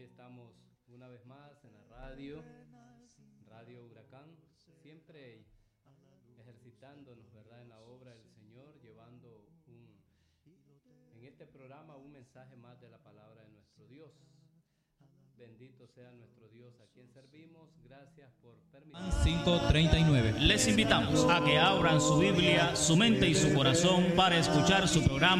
Hoy estamos una vez más en la radio, Radio Huracán, siempre ejercitándonos, ¿verdad?, en la obra del Señor, llevando en este programa un mensaje más de la palabra de nuestro Dios. Bendito sea nuestro Dios, a quien servimos. Gracias por permitirnos. 5:39. Les invitamos a que abran su Biblia, su mente y su corazón para escuchar su programa